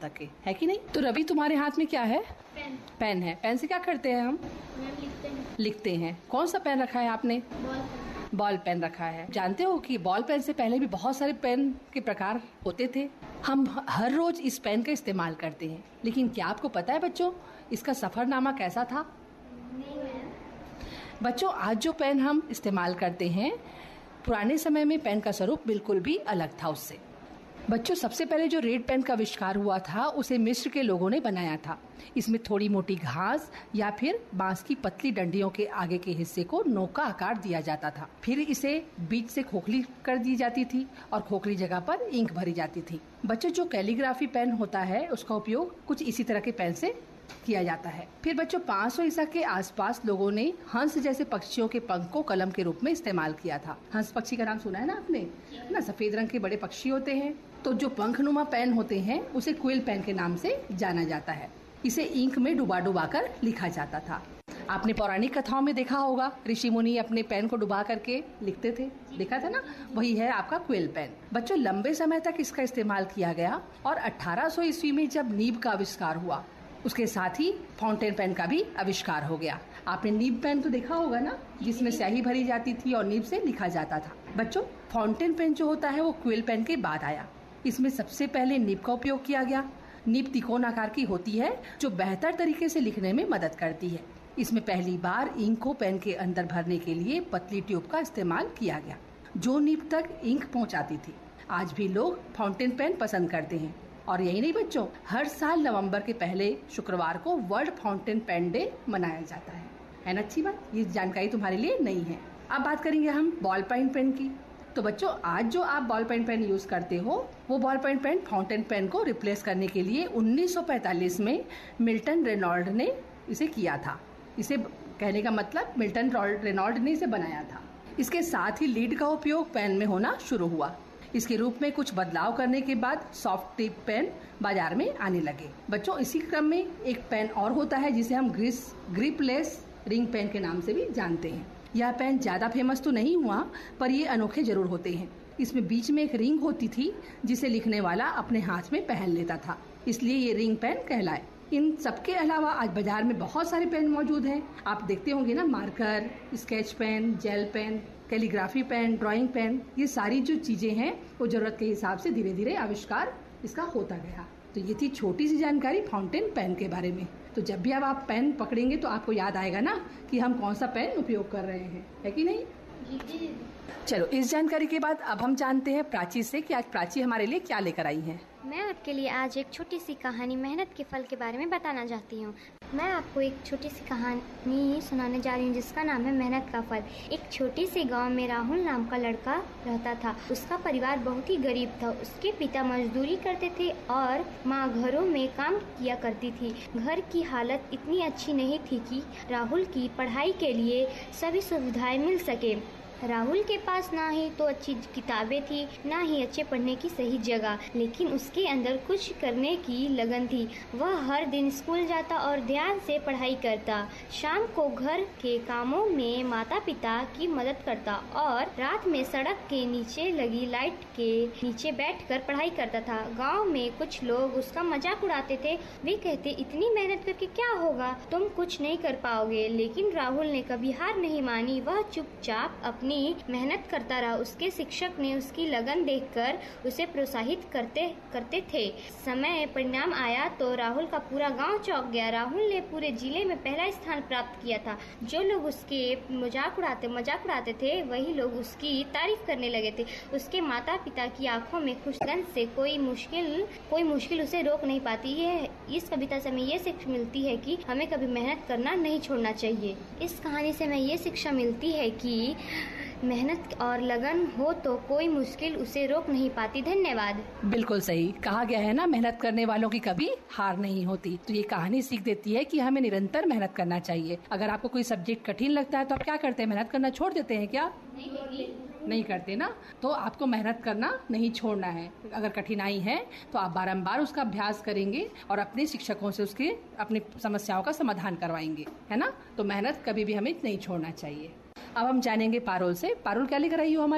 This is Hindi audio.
सके, है कि नहीं। तो रवि तुम्हारे हाथ में क्या है? पेन है। पेन से क्या करते हैं हम? लिखते हैं। कौन सा पेन रखा है आपने? बॉल पेन रखा है। जानते हो कि बॉल पेन से पहले भी बहुत सारे पेन के प्रकार होते थे। हम हर रोज इस पेन का इस्तेमाल करते हैं, लेकिन क्या आपको पता है बच्चों इसका सफरनामा कैसा था? बच्चों आज जो पेन हम इस्तेमाल करते हैं, पुराने समय में पेन का स्वरूप बिल्कुल भी अलग था उससे। बच्चों सबसे पहले जो रेड पेन का आविष्कार हुआ था उसे मिस्र के लोगों ने बनाया था। इसमें थोड़ी मोटी घास या फिर बांस की पतली डंडियों के आगे के हिस्से को नोक का आकार दिया जाता था। फिर इसे बीच से खोखली कर दी जाती थी और खोखली जगह पर इंक भरी जाती थी। बच्चों जो कैलीग्राफी पेन होता है उसका उपयोग कुछ इसी तरह के पेन से किया जाता है। फिर बच्चों 500 ईसा के आसपास लोगों ने हंस जैसे पक्षियों के पंख को कलम के रूप में इस्तेमाल किया था। हंस पक्षी का नाम सुना है ना आपने? ना, सफेद रंग के बड़े पक्षी होते हैं। तो जो पंखनुमा पेन होते हैं उसे क्विल पेन के नाम से जाना जाता है। इसे इंक में डुबा कर लिखा जाता था। आपने पौराणिक कथाओं में देखा होगा, ऋषि मुनि अपने पेन को डुबा करके लिखते थे, देखा था ना? वही है आपका क्विल पेन। बच्चों लंबे समय तक इसका इस्तेमाल किया गया और 1800 ईस्वी में जब नीब का आविष्कार हुआ उसके साथ ही फाउंटेन पेन का भी आविष्कार हो गया। आपने नीब पेन तो देखा होगा ना, जिसमें स्याही भरी जाती थी और नीब से लिखा जाता था। बच्चों फाउंटेन पेन जो होता है वो क्विल पेन के बाद आया। इसमें सबसे पहले नीब का उपयोग किया गया। नीब तिकोन आकार की होती है जो बेहतर तरीके से लिखने में मदद करती है। इसमें पहली बार इंक को पेन के अंदर भरने के लिए पतली ट्यूब का इस्तेमाल किया गया जो नीब तक इंक पहुंचाती थी। आज भी लोग फाउंटेन पेन पसंद करते हैं। और यही नहीं बच्चों, हर साल नवंबर के पहले शुक्रवार को वर्ल्ड फाउंटेन पेन डे मनाया जाता है ना? अच्छी बात, ये जानकारी तुम्हारे लिए नहीं है। अब बात करेंगे हम बॉल पॉइंट पेन की। तो बच्चों आज जो आप बॉल पॉइंट पेन यूज करते हो वो ball point pen fountain pen को रिप्लेस करने के लिए 1945 में मिल्टन रेनॉल्ड ने इसे किया था। इसे कहने का मतलब मिल्टन रेनॉल्ड ने इसे बनाया था। इसके साथ ही लीड का उपयोग पेन में होना शुरू हुआ। इसके रूप में कुछ बदलाव करने के बाद सॉफ्ट टिप पेन बाजार में आने लगे। बच्चों इसी क्रम में एक पेन और होता है जिसे हम ग्रिपलेस रिंग पेन के नाम से भी जानते हैं। यह पेन ज्यादा फेमस तो नहीं हुआ पर ये अनोखे जरूर होते हैं। इसमें बीच में एक रिंग होती थी जिसे लिखने वाला अपने हाथ में पहन लेता था, इसलिए ये रिंग पेन कहलाए। इन सबके अलावा आज बाजार में बहुत सारे पेन मौजूद हैं। आप देखते होंगे ना, marker, sketch pen, gel pen, calligraphy pen, drawing pen, ये सारी जो चीजें हैं वो जरूरत के हिसाब से धीरे धीरे आविष्कार इसका होता गया। तो ये थी छोटी सी जानकारी फाउंटेन पेन के बारे में। तो जब भी अब आप पेन पकड़ेंगे तो आपको याद आएगा ना कि हम कौन सा पेन उपयोग कर रहे हैं, है कि नहीं? जी। चलो इस जानकारी के बाद अब हम जानते हैं प्राची से कि आज प्राची हमारे लिए क्या लेकर आई है। मैं आपके लिए आज एक छोटी सी कहानी मेहनत के फल के बारे में बताना चाहती हूँ। मैं आपको एक छोटी सी कहानी सुनाने जा रही हूँ जिसका नाम है मेहनत का फल। एक छोटी सी गांव में राहुल नाम का लड़का रहता था। उसका परिवार बहुत ही गरीब था। उसके पिता मजदूरी करते थे और माँ घरों में काम किया करती थी। घर की हालत इतनी अच्छी नहीं थी कि राहुल की पढ़ाई के लिए सभी सुविधाएं मिल सके। राहुल के पास ना ही तो अच्छी किताबें थी, ना ही अच्छे पढ़ने की सही जगह, लेकिन उसके अंदर कुछ करने की लगन थी। वह हर दिन स्कूल जाता और ध्यान से पढ़ाई करता। शाम को घर के कामों में माता पिता की मदद करता और रात में सड़क के नीचे लगी लाइट के नीचे बैठकर पढ़ाई करता था। गांव में कुछ लोग उसका मजाक उड़ाते थे। वे कहते, इतनी मेहनत करके क्या होगा, तुम कुछ नहीं कर पाओगे। लेकिन राहुल ने कभी हार नहीं मानी। वह चुपचाप अपनी मेहनत करता रहा। उसके शिक्षक ने उसकी लगन देखकर उसे प्रोत्साहित करते थे। समय परिणाम आया तो राहुल का पूरा गांव चौंक गया। राहुल ने पूरे जिले में पहला स्थान प्राप्त किया था। जो लोग उसके मजाक उड़ाते थे वही लोग उसकी तारीफ करने लगे थे। उसके माता पिता की आंखों में खुशगन से कोई मुश्किल उसे रोक नहीं पाती। इस कविता से हमें ये शिक्षा मिलती है कि हमें कभी मेहनत करना नहीं छोड़ना चाहिए। इस कहानी से हमें ये शिक्षा मिलती है कि मेहनत और लगन हो तो कोई मुश्किल उसे रोक नहीं पाती। धन्यवाद। बिल्कुल सही कहा गया है ना, मेहनत करने वालों की कभी हार नहीं होती। तो ये कहानी सीख देती है कि हमें निरंतर मेहनत करना चाहिए। अगर आपको कोई सब्जेक्ट कठिन लगता है तो आप क्या करते हैं? मेहनत करना छोड़ देते हैं क्या? नहीं करते ना। तो आपको मेहनत करना नहीं छोड़ना है। अगर कठिनाई है तो आप बारंबार उसका अभ्यास करेंगे और अपने शिक्षकों से उसके अपनी समस्याओं का समाधान करवाएंगे, है ना? तो मेहनत कभी भी हमें नहीं छोड़ना चाहिए। अब हम जानेंगे पारुल से। पारुल क्या लेकर आई हो हमारे